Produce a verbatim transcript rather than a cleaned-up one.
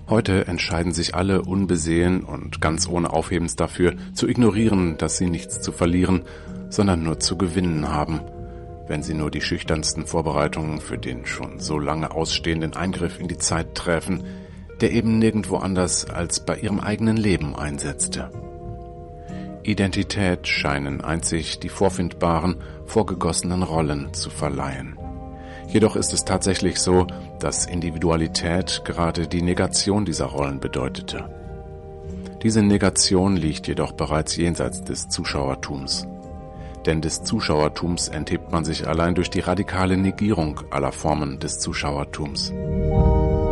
Heute entscheiden sich alle unbesehen und ganz ohne Aufhebens dafür, zu ignorieren, dass sie nichts zu verlieren, sondern nur zu gewinnen haben, wenn sie nur die schüchternsten Vorbereitungen für den schon so lange ausstehenden Eingriff in die Zeit treffen, der eben nirgendwo anders als bei ihrem eigenen Leben einsetzte. Identität scheinen einzig die vorfindbaren, vorgegossenen Rollen zu verleihen. Jedoch ist es tatsächlich so, dass Individualität gerade die Negation dieser Rollen bedeutete. Diese Negation liegt jedoch bereits jenseits des Zuschauertums. Denn des Zuschauertums enthebt man sich allein durch die radikale Negierung aller Formen des Zuschauertums.